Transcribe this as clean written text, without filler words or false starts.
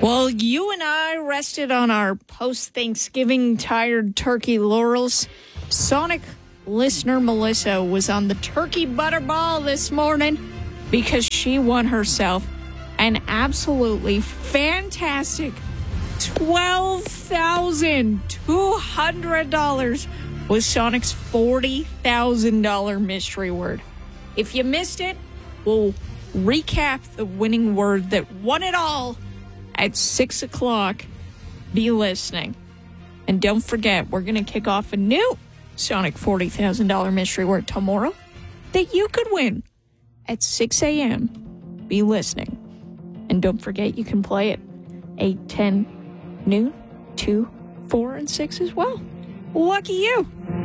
Well, you and I rested on our post-Thanksgiving tired turkey laurels. Sonic listener Melissa was on the turkey butterball this morning because she won herself an absolutely fantastic $12,200 with Sonic's $40,000 mystery word. If you missed it, we'll recap the winning word that won it all at 6 o'clock. Be listening. And don't forget, we're going to kick off a new Sonic $40,000 mystery word tomorrow that you could win at 6 a.m. Be listening. And don't forget, you can play it 8, 10, noon, 2, 4, and 6 as well. Lucky you.